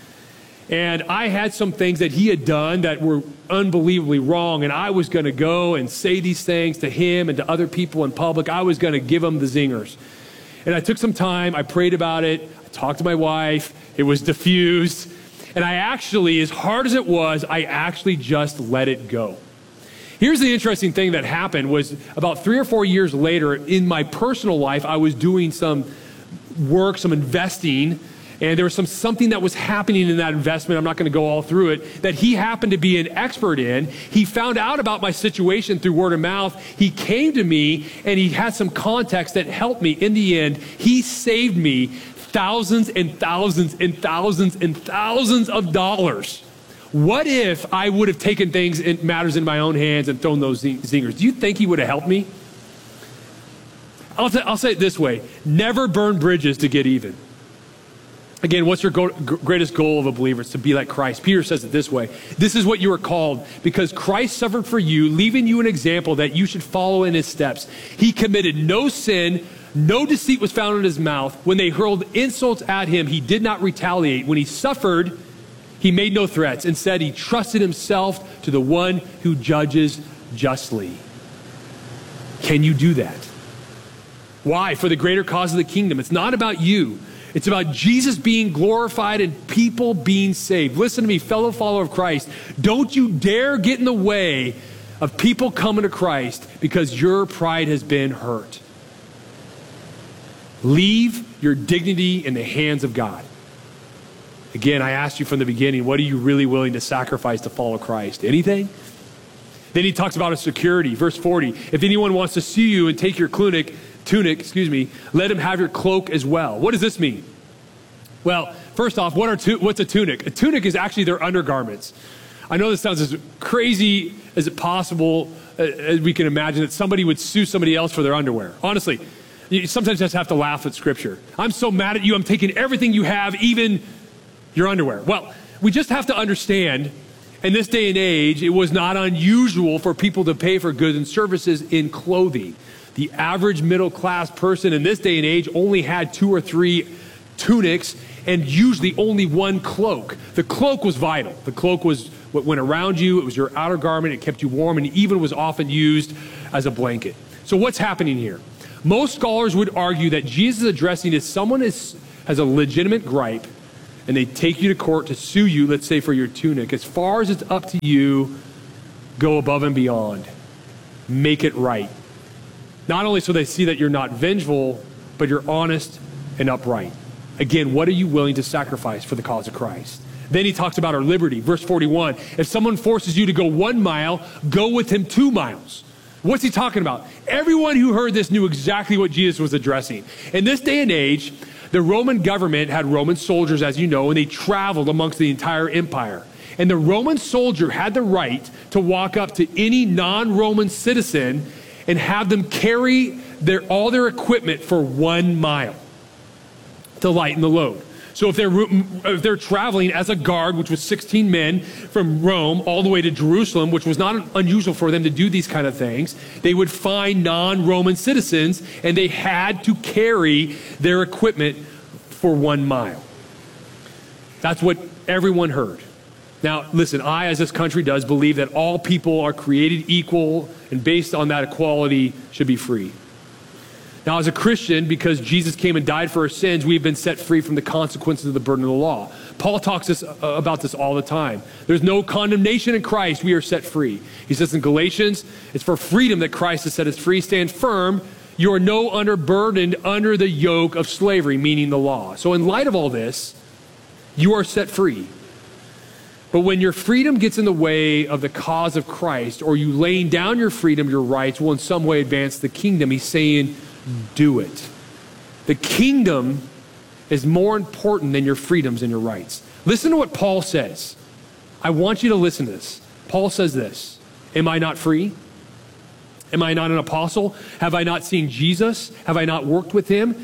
And I had some things that he had done that were unbelievably wrong. And I was going to go and say these things to him and to other people in public. I was going to give him the zingers. And I took some time. I prayed about it. I talked to my wife. It was diffused. And I actually, as hard as it was, I actually just let it go. Here's the interesting thing that happened was about three or four years later in my personal life, I was doing some work, some investing, and there was some something that was happening in that investment. I'm not going to go all through it, that he happened to be an expert in. He found out about my situation through word of mouth. He came to me and he had some context that helped me. In the end, he saved me thousands and thousands and thousands and thousands of dollars. What if I would have taken things in matters in my own hands and thrown those zingers? Do you think he would have helped me? I'll, t- I'll say it this way. Never burn bridges to get even. Again, what's your go- greatest goal of a believer? It's to be like Christ. Peter says it this way. This is what you are called because Christ suffered for you, leaving you an example that you should follow in his steps. He committed no sin. No deceit was found in his mouth. When they hurled insults at him, he did not retaliate. When he suffered, he made no threats. Instead, he trusted himself to the one who judges justly. Can you do that? Why? For the greater cause of the kingdom. It's not about you. It's about Jesus being glorified and people being saved. Listen to me, fellow follower of Christ. Don't you dare get in the way of people coming to Christ because your pride has been hurt. Leave your dignity in the hands of God. Again, I asked you from the beginning, what are you really willing to sacrifice to follow Christ? Anything? Then he talks about a security. Verse forty, if anyone wants to sue you and take your tunic, tunic, excuse me, let him have your cloak as well. What does this mean? Well, First off, what are tu- what's a tunic? A tunic is actually their undergarments. I know this sounds as crazy as it possible uh, as we can imagine that somebody would sue somebody else for their underwear. Honestly, you sometimes just have to laugh at Scripture. I'm so mad at you, I'm taking everything you have, even your underwear. Well, we just have to understand, in this day and age, it was not unusual for people to pay for goods and services in clothing. The average middle-class person in this day and age only had two or three tunics and usually only one cloak. The cloak was vital. The cloak was what went around you. It was your outer garment. It kept you warm and even was often used as a blanket. So what's happening here? Most scholars would argue that Jesus is addressing is someone is, has a legitimate gripe and they take you to court to sue you, let's say for your tunic. As far as it's up to you, go above and beyond. Make it right. Not only so they see that you're not vengeful, but you're honest and upright. Again, what are you willing to sacrifice for the cause of Christ? Then he talks about our liberty. Verse forty-one, if someone forces you to go one mile, go with him two miles. What's he talking about? Everyone who heard this knew exactly what Jesus was addressing. In this day and age, the Roman government had Roman soldiers, as you know, and they traveled amongst the entire empire. And the Roman soldier had the right to walk up to any non-Roman citizen and have them carry their, all their equipment for one mile to lighten the load. So if they're, if they're traveling as a guard, which was sixteen men from Rome all the way to Jerusalem, which was not unusual for them to do these kind of things, they would find non-Roman citizens and they had to carry their equipment for one mile. That's what everyone heard. Now, listen, I, as this country does, believe that all people are created equal and based on that equality should be free. Now, as a Christian, because Jesus came and died for our sins, we've been set free from the consequences of the burden of the law. Paul talks this, uh, about this all the time. There's no condemnation in Christ. We are set free. He says in Galatians, it's for freedom that Christ has set us free. Stand firm. You are no longer burdened under the yoke of slavery, meaning the law. So in light of all this, you are set free. But when your freedom gets in the way of the cause of Christ, or you laying down your freedom, your rights, will in some way advance the kingdom, he's saying, do it. The kingdom is more important than your freedoms and your rights. Listen to what Paul says. I want you to listen to this. Paul says this, am I not free? Am I not an apostle? Have I not seen Jesus? Have I not worked with him?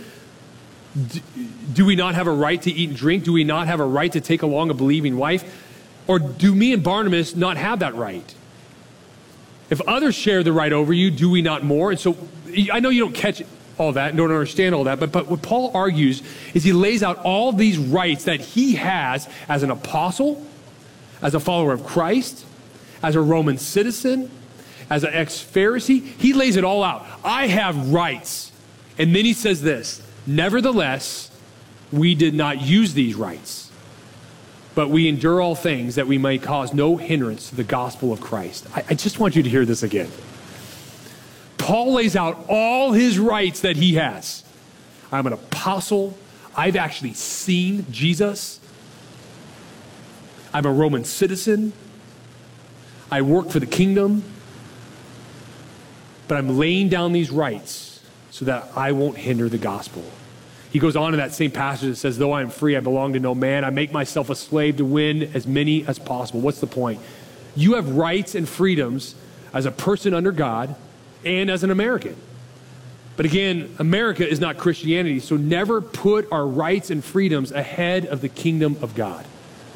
D- do we not have a right to eat and drink? Do we not have a right to take along a believing wife? Or do me and Barnabas not have that right? If others share the right over you, do we not more? And so I know you don't catch all that and don't understand all that, but, but what Paul argues is he lays out all these rights that he has as an apostle, as a follower of Christ, as a Roman citizen, as an ex-Pharisee. He lays it all out. I have rights. And then he says this, nevertheless, we did not use these rights, but we endure all things that we may cause no hindrance to the gospel of Christ. I, I just want you to hear this again. Paul lays out all his rights that he has. I'm an apostle. I've actually seen Jesus. I'm a Roman citizen. I work for the kingdom. But I'm laying down these rights so that I won't hinder the gospel. He goes on in that same passage that says, though I am free, I belong to no man. I make myself a slave to win as many as possible. What's the point? You have rights and freedoms as a person under God and as an American. But again, America is not Christianity, so never put our rights and freedoms ahead of the kingdom of God.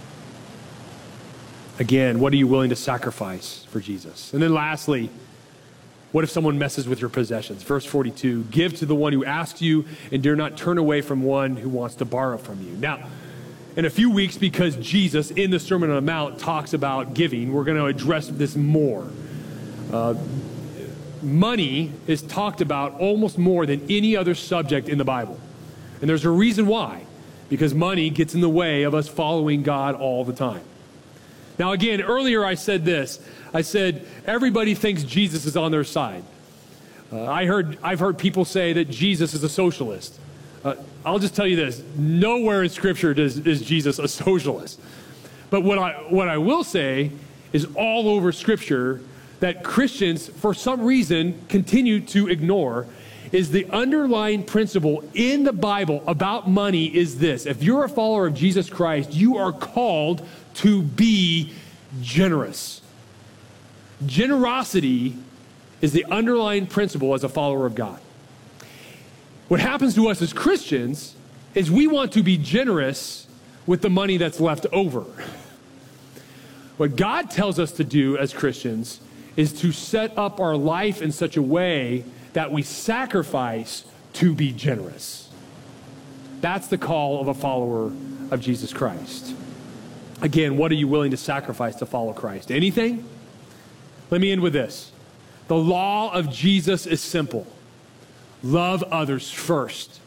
Again, what are you willing to sacrifice for Jesus? And then lastly, what if someone messes with your possessions? Verse forty-two, give to the one who asks you and do not turn away from one who wants to borrow from you. Now, in a few weeks, because Jesus in the Sermon on the Mount talks about giving, we're going to address this more. Uh, money is talked about almost more than any other subject in the Bible. And there's a reason why. Because money gets in the way of us following God all the time. Now again, earlier I said this. I said, everybody thinks Jesus is on their side. Uh, I heard, I've heard people say that Jesus is a socialist. Uh, I'll just tell you this. Nowhere in Scripture does, is Jesus a socialist. But what I, what I will say is all over Scripture that Christians, for some reason, continue to ignore is the underlying principle in the Bible about money is this. If you're a follower of Jesus Christ, you are called to be generous. Generosity is the underlying principle as a follower of God. What happens to us as Christians is we want to be generous with the money that's left over. What God tells us to do as Christians is to set up our life in such a way that we sacrifice to be generous. That's the call of a follower of Jesus Christ. Again, what are you willing to sacrifice to follow Christ? Anything? Let me end with this. The law of Jesus is simple. Love others first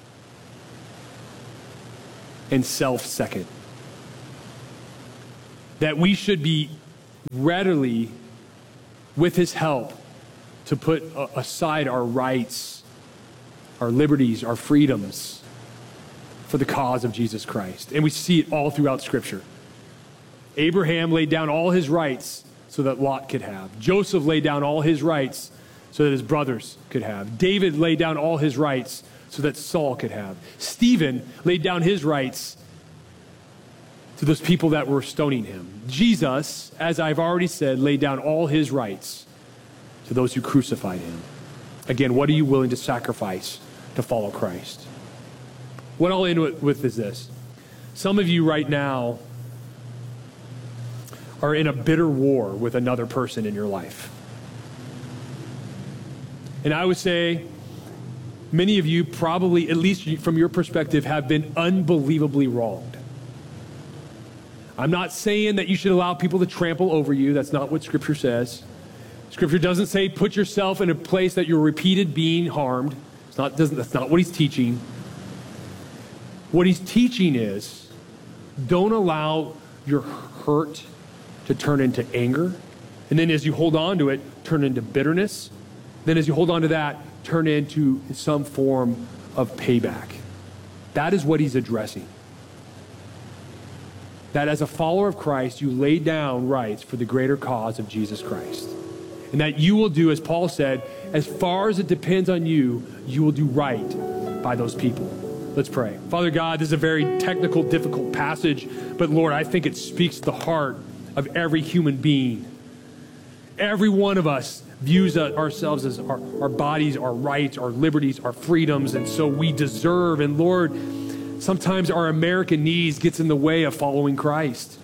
and self second. That we should be readily, with his help, to put aside our rights, our liberties, our freedoms for the cause of Jesus Christ. And we see it all throughout Scripture. Abraham laid down all his rights so that Lot could have. Joseph laid down all his rights so that his brothers could have. David laid down all his rights so that Saul could have. Stephen laid down his rights to those people that were stoning him. Jesus, as I've already said, laid down all his rights to those who crucified him. Again, what are you willing to sacrifice to follow Christ? What I'll end with, with is this. Some of you right now are in a bitter war with another person in your life. And I would say many of you probably, at least from your perspective, have been unbelievably wronged. I'm not saying that you should allow people to trample over you. That's not what Scripture says. Scripture doesn't say put yourself in a place that you're repeated being harmed. It's not, doesn't, that's not what he's teaching. What he's teaching is don't allow your hurt to turn into anger. And then as you hold on to it, turn into bitterness. Then as you hold on to that, turn into some form of payback. That is what he's addressing. That as a follower of Christ, you lay down rights for the greater cause of Jesus Christ. And that you will do, as Paul said, as far as it depends on you, you will do right by those people. Let's pray. Father God, this is a very technical, difficult passage, but Lord, I think it speaks to the heart of every human being. Every one of us views ourselves as our, our bodies, our rights, our liberties, our freedoms, and so we deserve. And Lord, sometimes our American needs gets in the way of following Christ.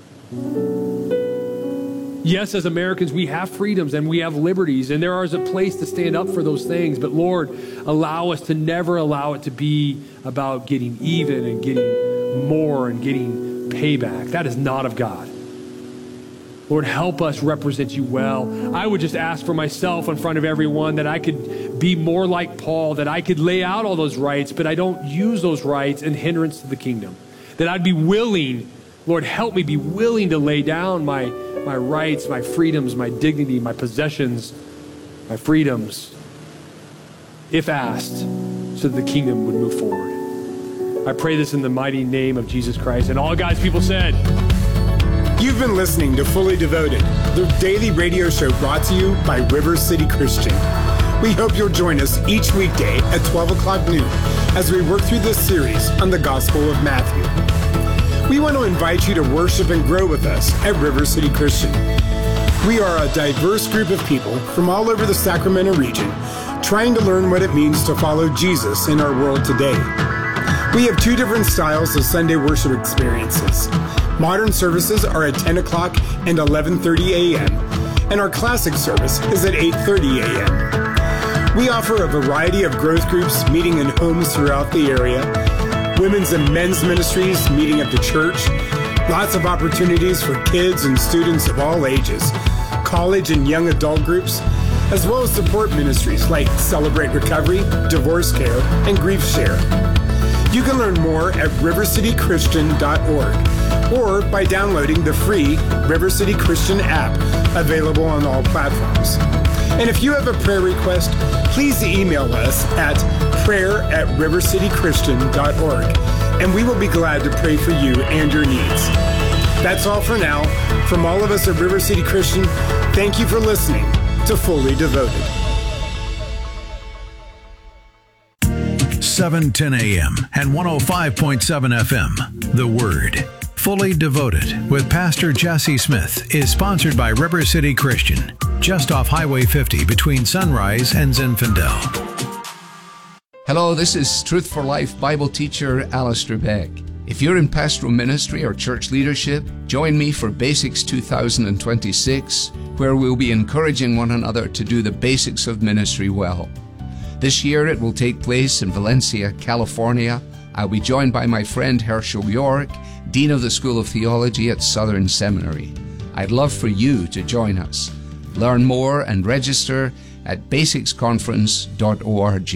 Yes, as Americans, we have freedoms and we have liberties, and there is a place to stand up for those things. But Lord, allow us to never allow it to be about getting even and getting more and getting payback. That is not of God. Lord, help us represent you well. I would just ask for myself in front of everyone that I could be more like Paul, that I could lay out all those rights, but I don't use those rights in hindrance to the kingdom. That I'd be willing, Lord, help me be willing to lay down my, my rights, my freedoms, my dignity, my possessions, my freedoms, if asked, so that the kingdom would move forward. I pray this in the mighty name of Jesus Christ. And all God's people said, you've been listening to Fully Devoted, the daily radio show brought to you by River City Christian. We hope you'll join us each weekday at twelve o'clock noon as we work through this series on the Gospel of Matthew. We want to invite you to worship and grow with us at River City Christian. We are a diverse group of people from all over the Sacramento region trying to learn what it means to follow Jesus in our world today. We have two different styles of Sunday worship experiences. Modern services are at ten o'clock and eleven thirty a.m., and our classic service is at eight thirty a.m. We offer a variety of growth groups meeting in homes throughout the area, women's and men's ministries meeting at the church, lots of opportunities for kids and students of all ages, college and young adult groups, as well as support ministries like Celebrate Recovery, Divorce Care, and Grief Share. You can learn more at river city christian dot org or by downloading the free River City Christian app available on all platforms. And if you have a prayer request, please email us at prayer at river city christian dot org, and we will be glad to pray for you and your needs. That's all for now. From all of us at River City Christian, thank you for listening to Fully Devoted. seven ten a.m. and one oh five point seven F M. The Word. Fully Devoted with Pastor Jesse Smith is sponsored by River City Christian, just off Highway fifty between Sunrise and Zinfandel. Hello, this is Truth for Life Bible teacher Alistair Beck. If you're in pastoral ministry or church leadership, join me for Basics two thousand twenty-six, where we'll be encouraging one another to do the basics of ministry well. This year it will take place in Valencia, California. I'll be joined by my friend Herschel York, Dean of the School of Theology at Southern Seminary. I'd love for you to join us. Learn more and register at basics conference dot org.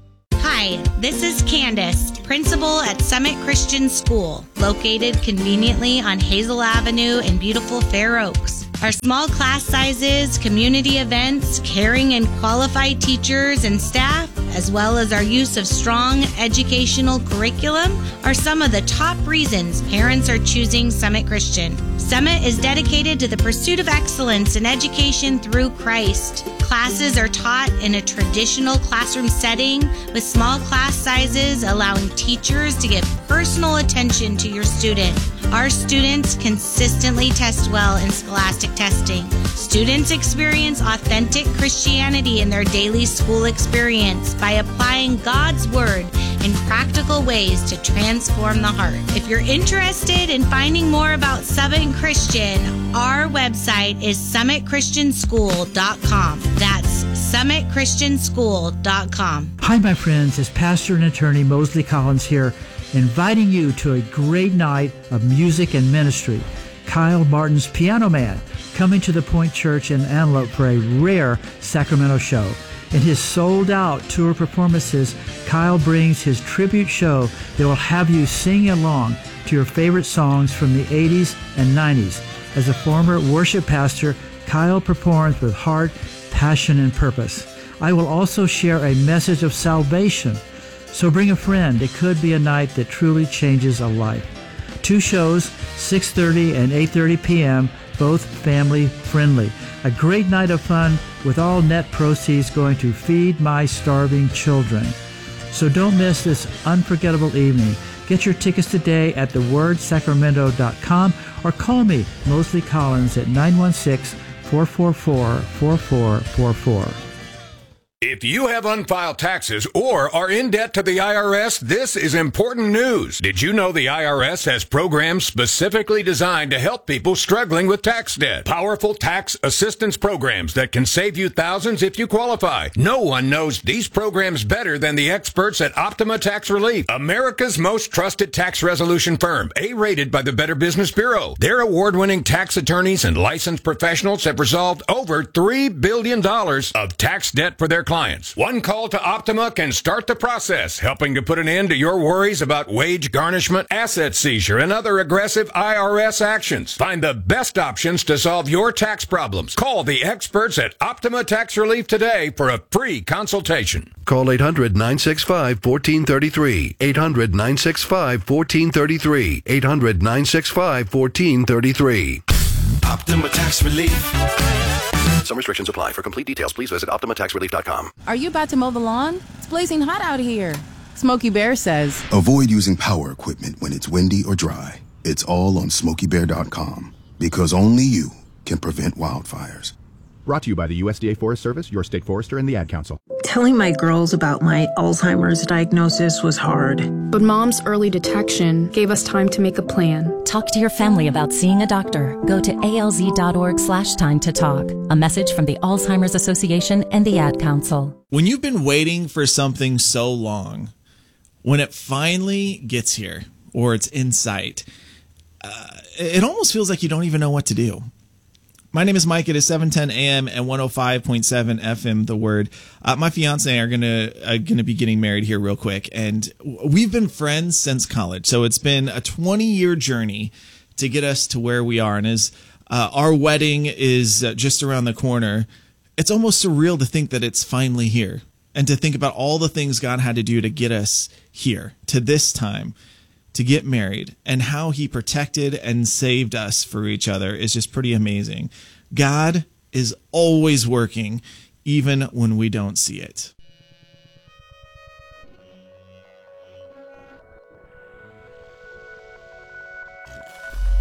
Hi, this is Candace, principal at Summit Christian School, located conveniently on Hazel Avenue in beautiful Fair Oaks. Our small class sizes, community events, caring and qualified teachers and staff, as well as our use of strong educational curriculum, are some of the top reasons parents are choosing Summit Christian. Summit is dedicated to the pursuit of excellence in education through Christ. Classes are taught in a traditional classroom setting with small class sizes, allowing teachers to give personal attention to your student. Our students consistently test well in scholastic testing. Students experience authentic Christianity in their daily school experience by applying God's Word in practical ways to transform the heart. If you're interested in finding more about Summit Christian, our website is summit christian school dot com. That's summit christian school dot com. Hi, my friends. It's Pastor and Attorney Mosley Collins here, inviting you to a great night of music and ministry. Kyle Martin's Piano Man, coming to the Point Church in Antelope for a rare Sacramento show. In his sold-out tour performances, Kyle brings his tribute show that will have you singing along to your favorite songs from the eighties and nineties. As a former worship pastor, Kyle performs with heart, passion, and purpose. I will also share a message of salvation. So bring a friend. It could be a night that truly changes a life. Two shows, six thirty and eight thirty p.m., both family friendly. A great night of fun with all net proceeds going to Feed My Starving Children. So don't miss this unforgettable evening. Get your tickets today at the word sacramento dot com or call me, Mosley Collins, at nine one six, four four four, four four four four. If you have unfiled taxes or are in debt to the I R S, this is important news. Did you know the I R S has programs specifically designed to help people struggling with tax debt? Powerful tax assistance programs that can save you thousands if you qualify. No one knows these programs better than the experts at Optima Tax Relief, America's most trusted tax resolution firm, A-rated by the Better Business Bureau. Their award-winning tax attorneys and licensed professionals have resolved over three billion dollars of tax debt for their clients. One call to Optima can start the process, helping to put an end to your worries about wage garnishment, asset seizure, and other aggressive I R S actions. Find the best options to solve your tax problems. Call the experts at Optima Tax Relief today for a free consultation. Call eight hundred, nine six five, one four three three. eight hundred, nine six five, one four three three. eight hundred, nine six five, one four three three. Optima Tax Relief. Some restrictions apply. For complete details, please visit optima tax relief dot com. Are you about to mow the lawn? It's blazing hot out here. Smokey Bear says, avoid using power equipment when it's windy or dry. It's all on smokey bear dot com, because only you can prevent wildfires. Brought to you by the U S D A Forest Service, your state forester, and the Ad Council. Telling my girls about my Alzheimer's diagnosis was hard. But Mom's early detection gave us time to make a plan. Talk to your family about seeing a doctor. Go to alz.org slash time to talk. A message from the Alzheimer's Association and the Ad Council. When you've been waiting for something so long, when it finally gets here or it's in sight, uh, it almost feels like you don't even know what to do. My name is Mike. It is seven ten a.m. and one oh five point seven F M, The Word. Uh, my fiance and I are gonna uh, gonna be getting married here real quick, and we've been friends since college. So it's been a twenty year journey to get us to where we are. And as uh, our wedding is uh, just around the corner, it's almost surreal to think that it's finally here, and to think about all the things God had to do to get us here to this time, to get married, and how he protected and saved us for each other is just pretty amazing. God is always working, even when we don't see it.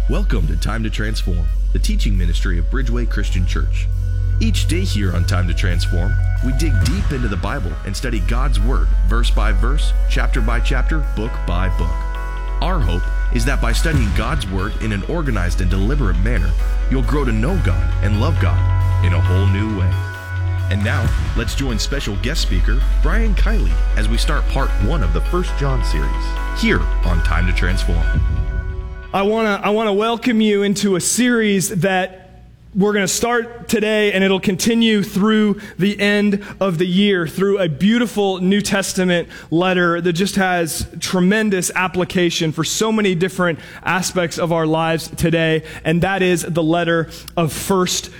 Welcome to Time to Transform, the teaching ministry of Bridgeway Christian Church. Each day here on Time to Transform, we dig deep into the Bible and study God's Word, verse by verse, chapter by chapter, book by book. Our hope is that by studying God's Word in an organized and deliberate manner, you'll grow to know God and love God in a whole new way. And now, let's join special guest speaker Brian Kiley as we start part one of the First John series, here on Time to Transform. I want to I want to welcome you into a series that we're going to start today, and it'll continue through the end of the year, through a beautiful New Testament letter that just has tremendous application for so many different aspects of our lives today, and that is the letter of First